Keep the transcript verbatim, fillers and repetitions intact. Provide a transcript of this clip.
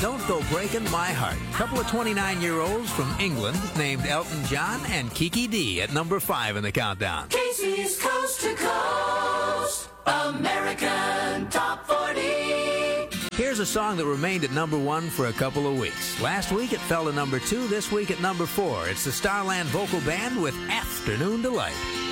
Don't Go Breaking My Heart. Couple of twenty-nine-year-olds from England named Elton John and Kiki D at number five in the countdown. Casey's Coast to Coast American Top forty. Here's a song that remained at number one for a couple of weeks. Last week it fell to number two, this week at number four. It's the Starland Vocal Band with Afternoon Delight.